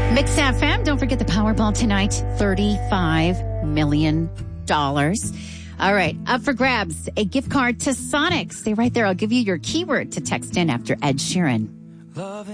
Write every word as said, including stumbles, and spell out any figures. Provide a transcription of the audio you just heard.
Mix F M. Don't forget the Powerball tonight. thirty-five million dollars. All right. Up for grabs. A gift card to Sonic. Stay right there. I'll give you your keyword to text in after Ed Sheeran.